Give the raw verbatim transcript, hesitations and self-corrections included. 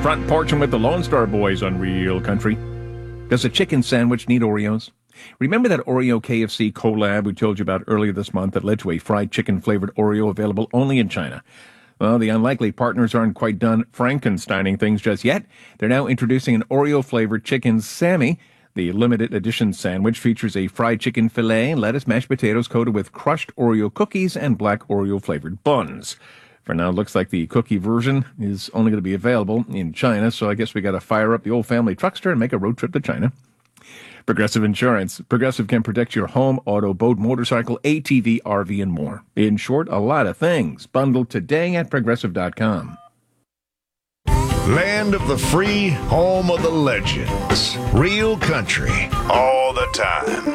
Front Porching with the Lone Star Boys on Real Country. Does a chicken sandwich need Oreos? Remember that Oreo K F C collab we told you about earlier this month that led to a fried chicken-flavored Oreo available only in China? Well, the unlikely partners aren't quite done Frankensteining things just yet. They're now introducing an Oreo-flavored chicken Sammy. The limited edition sandwich features a fried chicken fillet, lettuce, mashed potatoes coated with crushed Oreo cookies, and black Oreo-flavored buns. For now, it looks like the cookie version is only going to be available in China, so I guess we got to fire up the old family truckster and make a road trip to China. Progressive Insurance. Progressive can protect your home, auto, boat, motorcycle, A T V, R V, and more. In short, a lot of things. Bundled today at Progressive dot com. Land of the free, home of the legends. Real country, all the time.